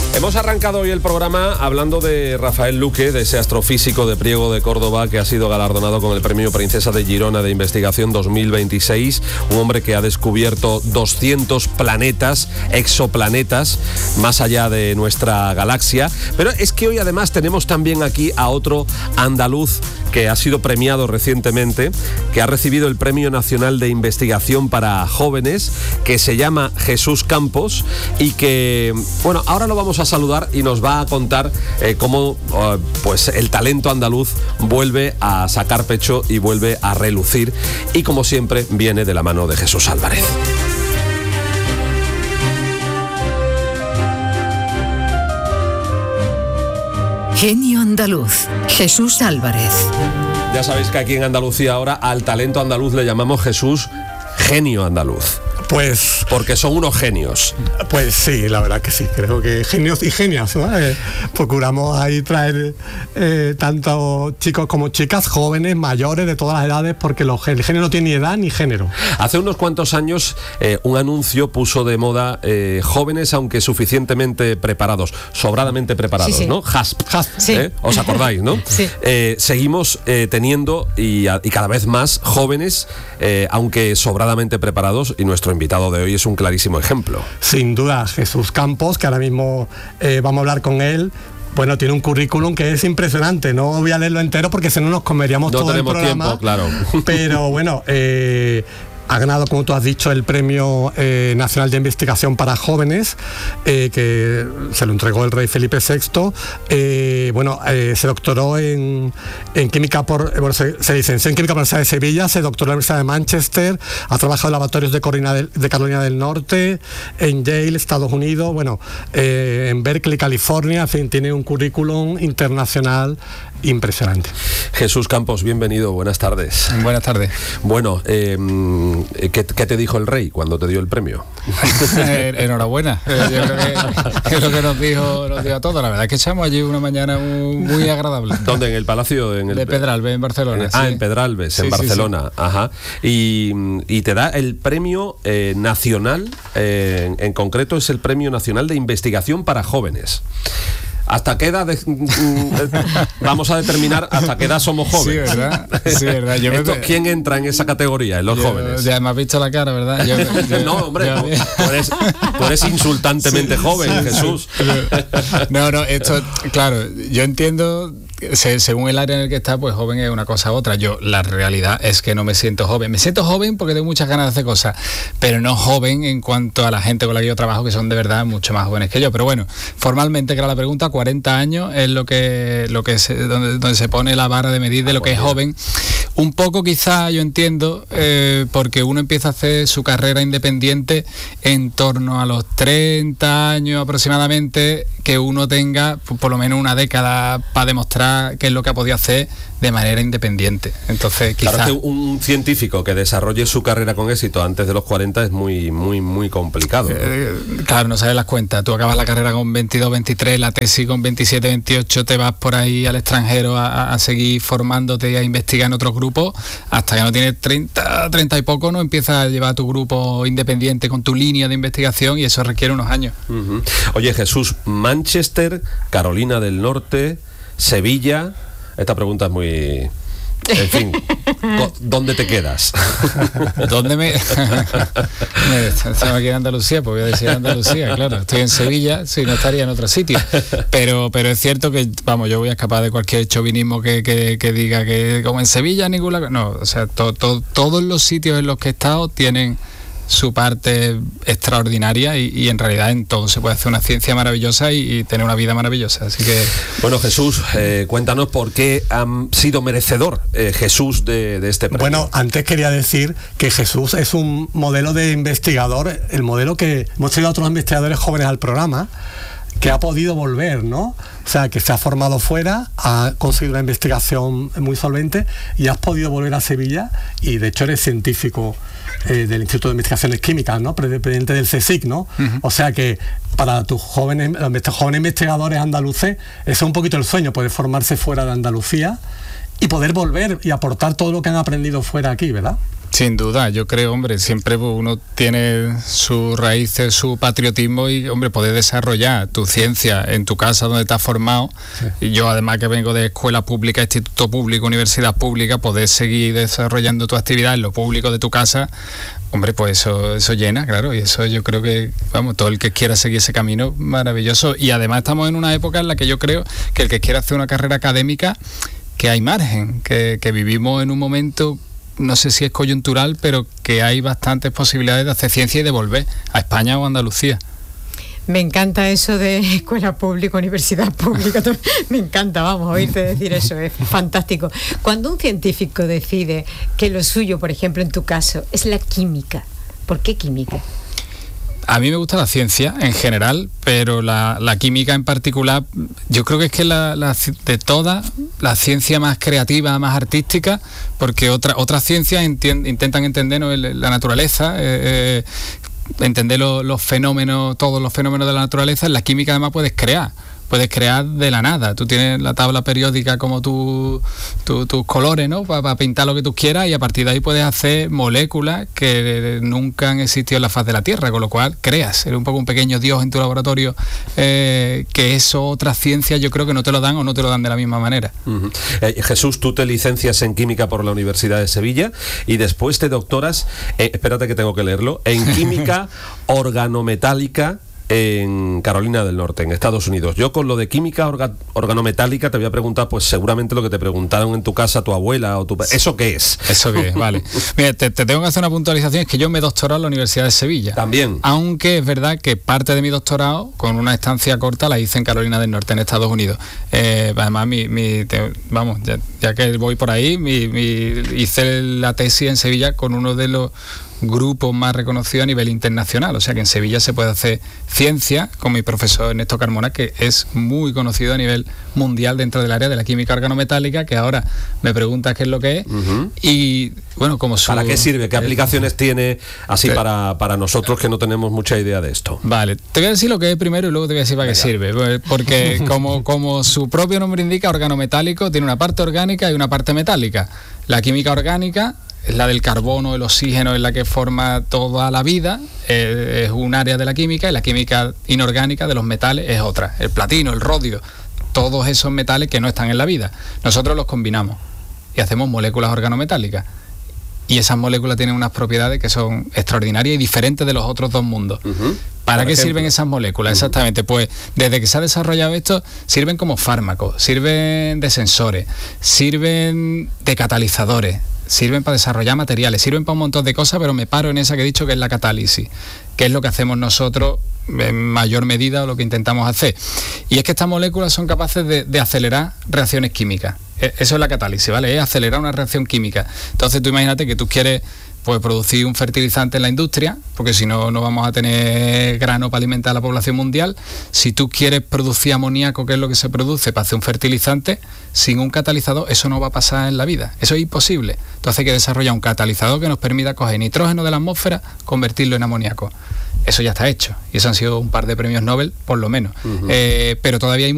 Hemos arrancado hoy el programa hablando de Rafael Luque, de ese astrofísico de Priego de Córdoba que ha sido galardonado con el Premio Princesa de Girona de Investigación 2026, un hombre que ha descubierto 200 planetas, exoplanetas, más allá de nuestra galaxia. Pero es que hoy además tenemos también aquí a otro andaluz que ha sido premiado recientemente, que ha recibido el Premio Nacional de Investigación para Jóvenes, que se llama Jesús Campos y que, bueno, ahora lo vamos a saludar y nos va a contar cómo pues el talento andaluz vuelve a sacar pecho y vuelve a relucir, y como siempre viene de la mano de Jesús Álvarez. Genio andaluz, Jesús Álvarez. Ya sabéis que aquí en Andalucía ahora al talento andaluz le llamamos Jesús Genio andaluz. Pues... porque son unos genios. Pues sí, la verdad que sí. Creo que genios y genias, ¿no? Procuramos ahí traer tanto chicos como chicas, jóvenes, mayores, de todas las edades, porque el genio no tiene ni edad ni género. Hace unos cuantos años un anuncio puso de moda jóvenes aunque suficientemente preparados, sobradamente preparados, sí, sí. ¿No? HASP. Sí. ¿Os acordáis, no? Sí. Seguimos teniendo y cada vez más jóvenes, aunque sobradamente preparados, y nuestro invitado de hoy es un clarísimo ejemplo. Sin duda, Jesús Campos, que ahora mismo vamos a hablar con él. Bueno, tiene un currículum que es impresionante. No voy a leerlo entero porque si no nos comeríamos todo el programa. No tenemos tiempo, claro. Pero bueno, ha ganado, como tú has dicho, el Premio Nacional de Investigación para Jóvenes, que se lo entregó el rey Felipe VI. Se doctoró en química se licenció en química por la Universidad de Sevilla, se doctoró en la Universidad de Manchester, ha trabajado en laboratorios de Carolina del Norte, en Yale, Estados Unidos, en Berkeley, California. En fin, tiene un currículum internacional impresionante. Cruz Campos, bienvenido, buenas tardes. Buenas tardes. Bueno, ¿qué te dijo el rey cuando te dio el premio? Enhorabuena. Yo creo que es lo que nos dijo a todos. La verdad es que echamos allí una mañana muy agradable. ¿Dónde? ¿En el Palacio? De Pedralbes, en Barcelona. En Pedralbes, en Barcelona. Sí. Ajá. Y te da el premio nacional, en concreto es el Premio Nacional de Investigación para Jóvenes. ¿Hasta qué edad vamos a determinar hasta qué edad somos jóvenes? Sí, ¿verdad? ¿Quién entra en esa categoría, en los jóvenes? Ya me has visto la cara, ¿verdad? No, hombre, tú eres insultantemente joven, sí, Jesús. No, esto, claro, yo entiendo, según el área en el que está, pues joven es una cosa u otra. La realidad es que no me siento joven. Me siento joven porque tengo muchas ganas de hacer cosas, pero no joven en cuanto a la gente con la que yo trabajo, que son de verdad mucho más jóvenes que yo. Pero bueno, formalmente, que era la pregunta, 40 años es donde se pone la vara de medir de lo que es joven. Un poco quizá yo entiendo, porque uno empieza a hacer su carrera independiente en torno a los 30 años aproximadamente, que uno tenga por lo menos una década para demostrar qué es lo que ha podido hacer de manera independiente. Entonces, quizá... Claro, que un científico que desarrolle su carrera con éxito antes de los 40 es muy, muy, muy complicado, ¿no? Claro, no sabes las cuentas. Tú acabas la carrera con 22, 23, la tesis con 27, 28, te vas por ahí al extranjero a seguir formándote y a investigar en otros grupos, hasta que no tienes 30 y poco, no empiezas a llevar tu grupo independiente con tu línea de investigación, y eso requiere unos años. Uh-huh. Oye, Jesús, Manchester, Carolina del Norte, Sevilla... Esta pregunta es muy... En fin, ¿dónde te quedas? ¿Dónde estamos aquí en Andalucía, pues voy a decir Andalucía, claro. Estoy en Sevilla, sí, no estaría en otro sitio. Pero es cierto que, yo voy a escapar de cualquier chauvinismo que diga que como en Sevilla ninguna... No, o sea, todos los sitios en los que he estado tienen su parte extraordinaria y en realidad en todo se puede hacer una ciencia maravillosa y tener una vida maravillosa. Así que... Bueno, Jesús, cuéntanos por qué han sido merecedor Jesús de este premio. Bueno, antes quería decir que Jesús es un modelo de investigador, el modelo que hemos tenido a otros investigadores jóvenes al programa, que ha podido volver, ¿no? O sea, que se ha formado fuera, ha conseguido una investigación muy solvente y has podido volver a Sevilla, y de hecho eres científico del Instituto de Investigaciones Químicas, ¿no? Presidente del CSIC, ¿no? Uh-huh. O sea que para tus jóvenes investigadores andaluces, ese es un poquito el sueño, poder formarse fuera de Andalucía y poder volver y aportar todo lo que han aprendido fuera aquí, ¿verdad? Sin duda, yo creo, hombre, siempre uno tiene sus raíces, su patriotismo y, hombre, poder desarrollar tu ciencia en tu casa donde te has formado. Sí. Y yo, además que vengo de escuela pública, instituto público, universidad pública, poder seguir desarrollando tu actividad en lo público de tu casa, hombre, pues eso llena, claro, y eso yo creo que, vamos, todo el que quiera seguir ese camino, maravilloso. Y además estamos en una época en la que yo creo que el que quiera hacer una carrera académica, que hay margen, que vivimos en un momento, no sé si es coyuntural, pero que hay bastantes posibilidades de hacer ciencia y de volver a España o a Andalucía. Me encanta eso de escuela pública, universidad pública, me encanta, vamos, oírte decir eso, es fantástico. Cuando un científico decide que lo suyo, por ejemplo, en tu caso, es la química, ¿por qué química? A mí me gusta la ciencia en general, pero la química en particular, yo creo que es que de todas, la ciencia más creativa, más artística, porque otras ciencias intentan entender, ¿no?, la naturaleza, entender los fenómenos, todos los fenómenos de la naturaleza. En la química además puedes crear de la nada. Tú tienes la tabla periódica como tus colores, ¿no?, para pintar lo que tú quieras, y a partir de ahí puedes hacer moléculas que nunca han existido en la faz de la Tierra, con lo cual creas, eres un poco un pequeño dios en tu laboratorio, que eso otras ciencias yo creo que no te lo dan o no te lo dan de la misma manera. Uh-huh. Jesús, tú te licencias en química por la Universidad de Sevilla y después te doctoras, espérate que tengo que leerlo, en química organometálica en Carolina del Norte, en Estados Unidos. Yo con lo de química organometálica te voy a preguntar, pues seguramente lo que te preguntaron en tu casa tu abuela o tu... ¿Eso qué es? ¿Eso qué es? Vale. Mira, te tengo que hacer una puntualización, es que yo me he doctorado en la Universidad de Sevilla. También. Aunque es verdad que parte de mi doctorado, con una estancia corta, la hice en Carolina del Norte, en Estados Unidos. Además, ya que voy por ahí, hice la tesis en Sevilla con uno de los grupos más reconocidos a nivel internacional, o sea que en Sevilla se puede hacer ciencia con mi profesor Ernesto Carmona, que es muy conocido a nivel mundial dentro del área de la química organometálica, que ahora me preguntas qué es lo que es. Uh-huh. Y bueno, como ¿para qué sirve? ¿Qué aplicaciones tiene así para nosotros que no tenemos mucha idea de esto? Vale, te voy a decir lo que es primero y luego te voy a decir para qué sirve, porque como su propio nombre indica, organometálico tiene una parte orgánica y una parte metálica. La química orgánica es la del carbono, el oxígeno, es la que forma toda la vida, es un área de la química, y la química inorgánica de los metales es otra, el platino, el rodio, todos esos metales que no están en la vida. Nosotros los combinamos y hacemos moléculas organometálicas, y esas moléculas tienen unas propiedades que son extraordinarias y diferentes de los otros dos mundos. Uh-huh. ¿Para qué sirven esas moléculas? Uh-huh. Exactamente, pues desde que se ha desarrollado esto, sirven como fármacos, sirven de sensores, sirven de catalizadores, sirven para desarrollar materiales, sirven para un montón de cosas, pero me paro en esa que he dicho, que es la catálisis, que es lo que hacemos nosotros en mayor medida, o lo que intentamos hacer. Y es que estas moléculas son capaces de acelerar reacciones químicas. Eso es la catálisis, ¿vale? Es acelerar una reacción química. Entonces tú imagínate que tú quieres producir un fertilizante en la industria, porque si no, no vamos a tener grano para alimentar a la población mundial. Si tú quieres producir amoníaco, que es lo que se produce para hacer un fertilizante, sin un catalizador eso no va a pasar en la vida, eso es imposible. Entonces hay que desarrollar un catalizador que nos permita coger nitrógeno de la atmósfera, convertirlo en amoníaco. Eso ya está hecho, y eso han sido un par de premios Nobel, por lo menos. Uh-huh. Pero todavía hay